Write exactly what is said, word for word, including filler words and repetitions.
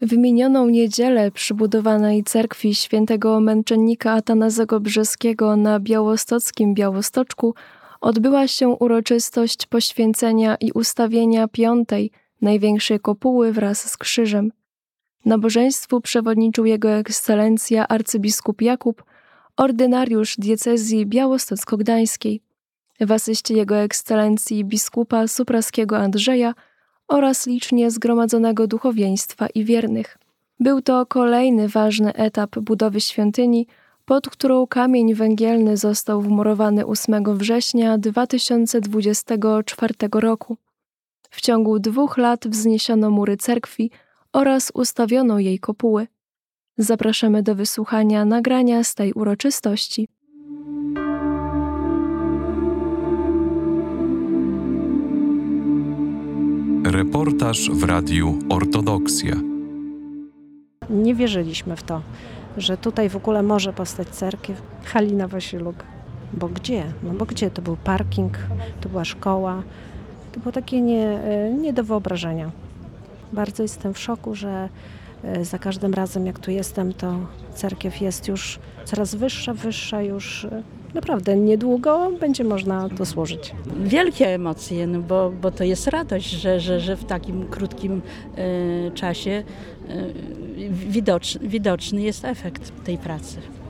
W minioną niedzielę przy budowanej cerkwi świętego męczennika Atanazego Brzeskiego na białostockim Białostoczku odbyła się uroczystość poświęcenia i ustawienia piątej, największej kopuły wraz z krzyżem. Nabożeństwu przewodniczył Jego Ekscelencja arcybiskup Jakub, ordynariusz diecezji białostocko-gdańskiej, w asyście Jego Ekscelencji biskupa supraskiego Andrzeja oraz licznie zgromadzonego duchowieństwa i wiernych. Był to kolejny ważny etap budowy świątyni, pod którą kamień węgielny został wmurowany ósmego września dwa tysiące dwudziestego czwartego roku. W ciągu dwóch lat wzniesiono mury cerkwi oraz ustawiono jej kopuły. Zapraszamy do wysłuchania nagrania z tej uroczystości. Reportaż w Radiu Ortodoksja. Nie wierzyliśmy w to, że tutaj w ogóle może powstać cerkiew. Halina Wasiluk. Bo gdzie? No bo gdzie? To był parking, to była szkoła. To było takie nie, nie do wyobrażenia. Bardzo jestem w szoku, że za każdym razem jak tu jestem, to cerkiew jest już coraz wyższa, wyższa już. Naprawdę niedługo będzie można to służyć. Wielkie emocje, no bo, bo to jest radość, że, że, że w takim krótkim y, czasie y, widoczny, widoczny jest efekt tej pracy.